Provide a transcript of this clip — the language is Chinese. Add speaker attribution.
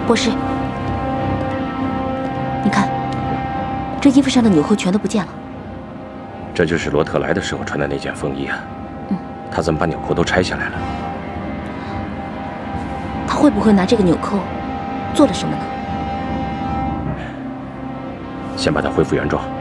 Speaker 1: 博士，你看，这衣服上的纽扣全都不见了。
Speaker 2: 这就是罗特来的时候穿的那件风衣啊。他怎么把纽扣都拆下来了？
Speaker 1: 他会不会拿这个纽扣做了什么呢？
Speaker 2: 先把它恢复原状。